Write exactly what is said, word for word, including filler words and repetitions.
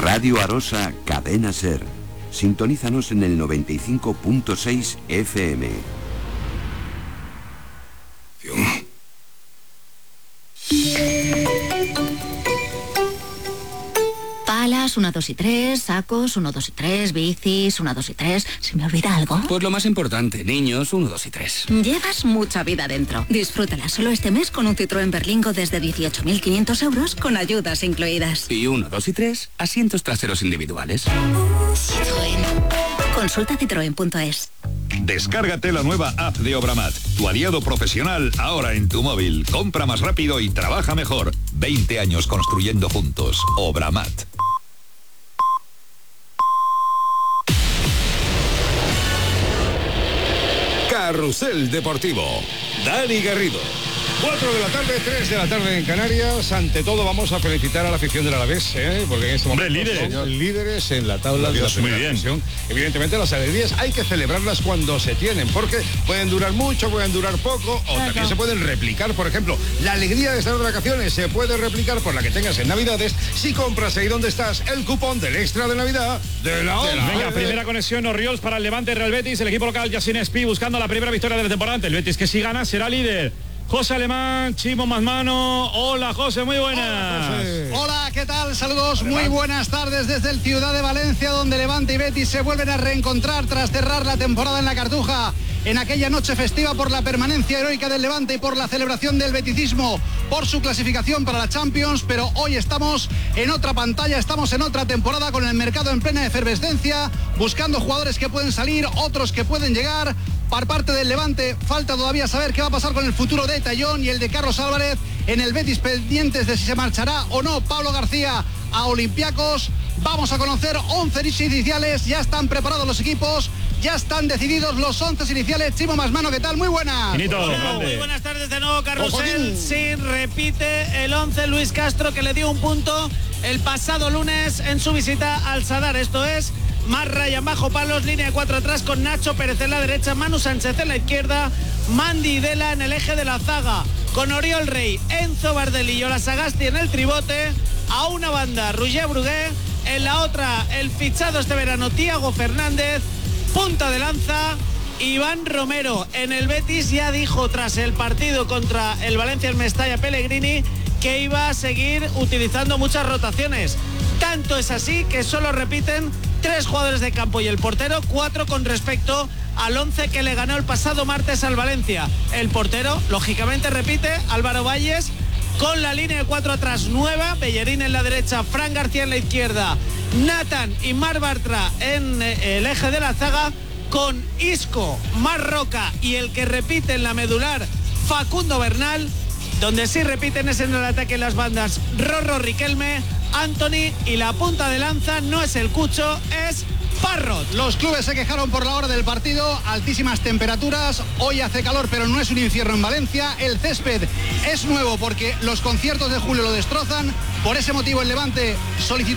Radio Arosa, Cadena Ser. Sintonízanos en el noventa y cinco punto seis F M. Palas, uno, dos y tres, sacos, uno, dos y tres, bicis, uno, dos y tres. ¿Se me olvida algo? Pues lo más importante, niños, uno, dos y tres. Llevas mucha vida dentro. Disfrútala solo este mes con un Citroën Berlingo desde dieciocho mil quinientos euros con ayudas incluidas. Y uno, dos y tres, asientos traseros individuales. Citroën. Consulta citroen punto es. Descárgate la nueva app de Obramat, tu aliado profesional ahora en tu móvil. Compra más rápido y trabaja mejor. veinte años construyendo juntos. Obramat. Carrusel Deportivo. Dani Garrido. cuatro de la tarde, tres de la tarde en Canarias. Ante todo vamos a felicitar a la afición del Alavés, ¿eh? Porque en este momento Hombre, líderes. son líderes en la tabla de la primera división. Evidentemente las alegrías hay que celebrarlas cuando se tienen, porque pueden durar mucho, pueden durar poco, o Claro. también se pueden replicar. Por ejemplo, la alegría de estar de vacaciones se puede replicar por la que tengas en Navidades si compras ahí donde estás el cupón del extra de Navidad de la ONCE. Venga, primera conexión Orriols para el Levante Real Betis, el equipo local Yasin Espí buscando la primera victoria de la temporada. El Betis, que si gana será líder. José Alemán, Chimo Mazmano. Hola, José, muy buenas. Hola, Hola, ¿qué tal? Saludos, muy buenas tardes desde el Ciudad de Valencia, donde Levante y Betis se vuelven a reencontrar tras cerrar la temporada en la Cartuja. En aquella noche festiva por la permanencia heroica del Levante y por la celebración del beticismo, por su clasificación para la Champions, pero hoy estamos en otra pantalla, estamos en otra temporada con el mercado en plena efervescencia, buscando jugadores que pueden salir, otros que pueden llegar. Por parte del Levante, falta todavía saber qué va a pasar con el futuro de Tallón y el de Carlos Álvarez. En el Betis, pendientes de si se marchará o no Pablo García a Olympiacos. Vamos a conocer once iniciales, ya están preparados los equipos, ya están decididos los once iniciales. Chimo Mazmano, ¿qué tal? Muy buenas. Finito, muy buenas tardes de nuevo, Carrusel. Sí, repite el once Luis Castro, que le dio un punto el pasado lunes en su visita al Sadar. Esto es más Ryan bajo palos, línea de cuatro atrás con Nacho Pérez en la derecha, Manu Sánchez en la izquierda, Mandy Dela en el eje de la zaga, con Oriol Rey, Enzo Bardelli y Ola Sagasti en el tribote, a una banda Roger Brugué, en la otra el fichado este verano Thiago Fernández, punta de lanza Iván Romero. En el Betis ya dijo tras el partido contra el Valencia en Mestalla Pellegrini que iba a seguir utilizando muchas rotaciones. Tanto es así que solo repiten tres jugadores de campo y el portero, cuatro con respecto al once que le ganó el pasado martes al Valencia. El portero, lógicamente, repite, Álvaro Valles, con la línea de cuatro atrás nueva, Bellerín en la derecha, Fran García en la izquierda, Nathan y Mar Bartra en el eje de la zaga, con Isco, Mar Roca y el que repite en la medular, Facundo Bernal. Donde sí repiten es en el ataque las bandas Rorro Riquelme, Anthony, y la punta de lanza no es el Cucho, es Parrot. Los clubes se quejaron por la hora del partido, altísimas temperaturas, hoy hace calor pero no es un infierno en Valencia, el césped es nuevo porque los conciertos de julio lo destrozan, por ese motivo el Levante solicitó